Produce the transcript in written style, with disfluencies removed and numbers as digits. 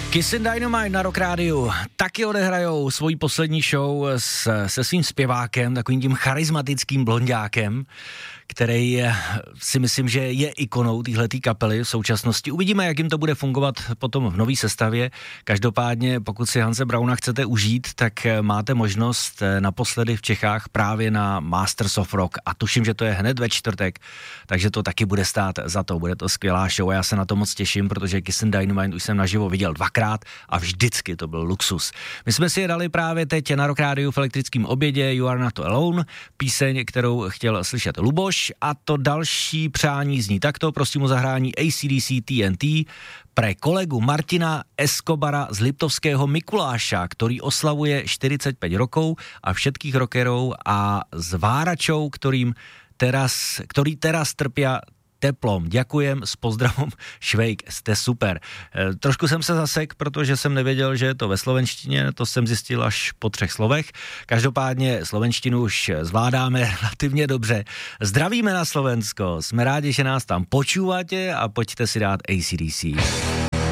Kiss and Dynamite na Rock Rádiu taky odehrajou svoji poslední show se svým zpěvákem, takovým tím charismatickým blonďákem, který si myslím, že je ikonou téhletý kapely v současnosti. Uvidíme, jak jim to bude fungovat potom v nový sestavě. Každopádně, pokud si Hanse Brauna chcete užít, tak máte možnost naposledy v Čechách právě na Masters of Rock a tuším, že to je hned ve čtvrtek, takže to taky bude stát za to. Bude to skvělá show a já se na to moc těším, protože Kiss and Dynamite už jsem naživo viděl 2krát a vždycky to byl luxus. My jsme si je dali právě teď na Rock Rádiu v elektrickém obědě You Are Not Alone, píseň, kterou chtěl slyšet Luboš, a to další přání zní takto, prosím o zahrání AC/DC TNT pre kolegu Martina Escobara z Liptovského Mikuláša, který oslavuje 45 rokov a všetkých rockerov a s váračou, který teraz trpia teplom. Ďakujem, s pozdravom, Švejk, jste super. Trošku jsem se zasek, protože jsem nevěděl, že je to ve slovenštině, to jsem zjistil až po 3 slovech. Každopádně slovenštinu už zvládáme relativně dobře. Zdravíme na Slovensko, jsme rádi, že nás tam počúvate a pojďte si dát AC/DC.